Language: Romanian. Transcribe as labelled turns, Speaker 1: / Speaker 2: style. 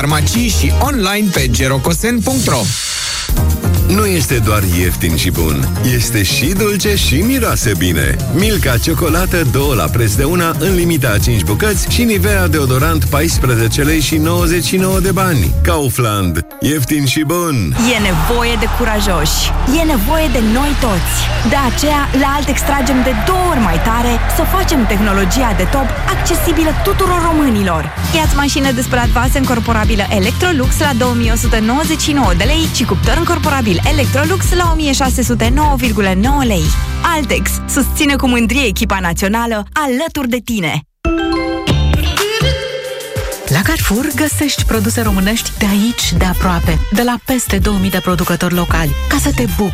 Speaker 1: farmacii și online pe gerocosen.ro.
Speaker 2: Nu este doar ieftin și bun, este și dulce și miroase bine. Milka Ciocolată 2 la preț de una, în limita a 5 bucăți, și Nivea deodorant 14 lei și 99 de bani. Kaufland. Ieftin și bun.
Speaker 3: E nevoie de curajoși. E nevoie de noi toți. De aceea, la Altex tragem de 2 ori mai tare să facem tehnologia de top accesibilă tuturor românilor. Ia-ți mașină de spălat vase încorporabilă Electrolux la 2199 de lei și cuptor încorporabil Electrolux la 1609,9 lei. Altex susține cu mândrie echipa națională alături de tine.
Speaker 4: La Carrefour găsești produse românești de aici, de aproape, de la peste 2000 de producători locali, ca să te bucuri